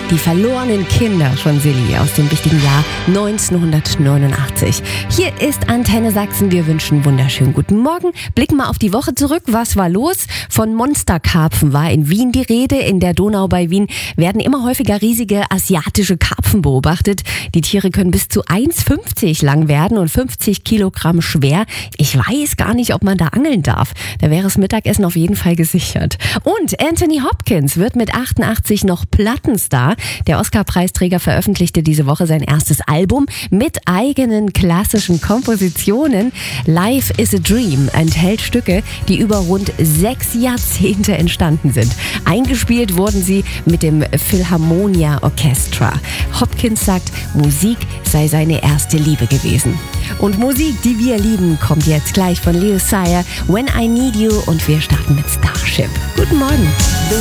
Die verlorenen Kinder von Silly aus dem wichtigen Jahr 1989. Hier ist Antenne Sachsen. Wir wünschen wunderschönen guten Morgen. Blicken mal auf die Woche zurück. Was war los? Von Monsterkarpfen war in Wien die Rede. In der Donau bei Wien werden immer häufiger riesige asiatische Karpfen beobachtet. Die Tiere können bis zu 1,50 lang werden und 50 Kilogramm schwer. Ich weiß gar nicht, ob man da angeln darf. Da wäre das Mittagessen auf jeden Fall gesichert. Und Anthony Hopkins wird mit 88 noch Plattenstar. Der Oscar-Preisträger veröffentlichte diese Woche sein erstes Album mit eigenen klassischen Kompositionen. Life is a Dream enthält Stücke, die über rund 6 Jahrzehnte entstanden sind. Eingespielt wurden sie mit dem Philharmonia Orchestra. Hopkins sagt, Musik sei seine erste Liebe gewesen. Und Musik, die wir lieben, kommt jetzt gleich von Leo Sayer, When I Need You, und wir starten mit Starship. Guten Morgen.